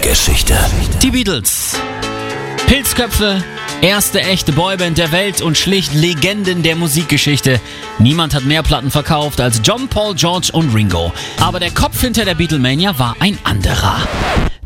Musikgeschichte. Die Beatles. Pilzköpfe, erste echte Boyband der Welt und schlicht Legenden der Musikgeschichte. Niemand hat mehr Platten verkauft als John, Paul, George und Ringo. Aber der Kopf hinter der Beatlemania war ein anderer.